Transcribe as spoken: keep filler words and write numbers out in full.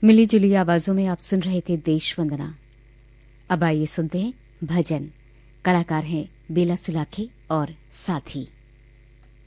मिली जुली आवाजों में आप सुन रहे थे देश वंदना। अब आइए सुनते हैं भजन। कलाकार हैं बेला सुलाखी और साथी।